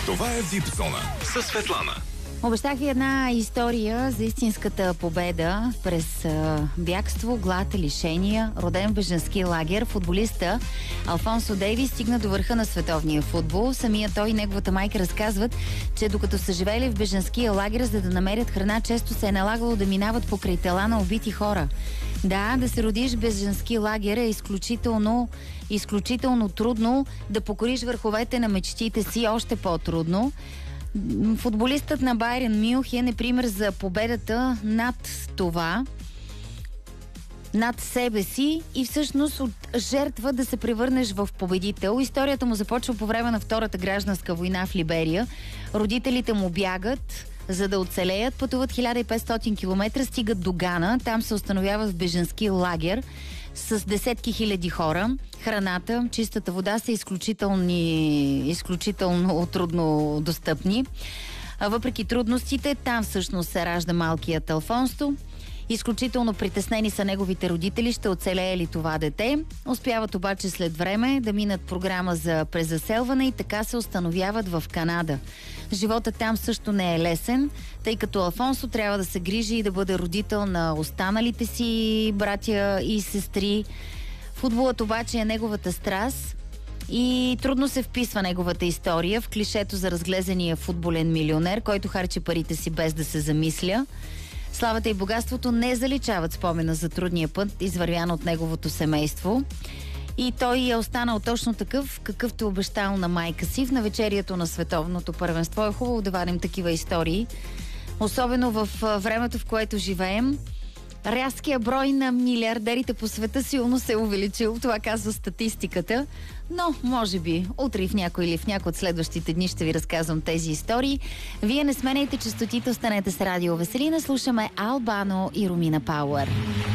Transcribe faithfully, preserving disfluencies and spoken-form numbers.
Това е Вип зона със Светлана. Обещах ви една история за истинската победа през а, бягство, глад, лишения. Роден в бежански лагер, футболиста Алфонсо Дейвис стигна до върха на световния футбол. Самия той и неговата майка разказват, че докато са живеели в бежанския лагер, за да намерят храна, често се е налагало да минават покрай тела на убити хора. Да, да се родиш в бежански лагер е изключително, изключително трудно. Да покориш върховете на мечтите си още по-трудно. Футболистът на Байерн Мюнхен е пример за победата над това, над себе си и всъщност от жертва да се превърнеш в победител. Историята му започва по време на Втората гражданска война в Либерия. Родителите му бягат, за да оцелеят, пътуват хиляда и петстотин километра, стигат до Гана, там се установяват в бежански лагер с десетки хиляди хора. Храната, чистата вода са изключителни, изключително трудно достъпни. А въпреки трудностите, там всъщност се ражда малкият Алфонсо. Изключително притеснени са неговите родители, ще оцелее ли това дете. Успяват обаче след време да минат програма за презаселване и така се установяват в Канада. Животът там също не е лесен, тъй като Алфонсо трябва да се грижи и да бъде родител на останалите си братя и сестри. Футболът обаче е неговата страст и трудно се вписва неговата история в клишето за разглезения футболен милионер, който харчи парите си без да се замисля. Славата и богатството не заличават спомена за трудния път, извървян от неговото семейство. И той е останал точно такъв, какъвто е обещал на майка си. В навечерието на световното първенство е хубаво да вадим такива истории. Особено в времето, в което живеем. Рязкият брой на милиардерите по света силно се е увеличил, това казва статистиката. Но, може би, утре в някой или в някой от следващите дни ще ви разказвам тези истории. Вие не сменяйте честотите, останете с Радио Веселина. Слушаме Албано и Ромина Пауър.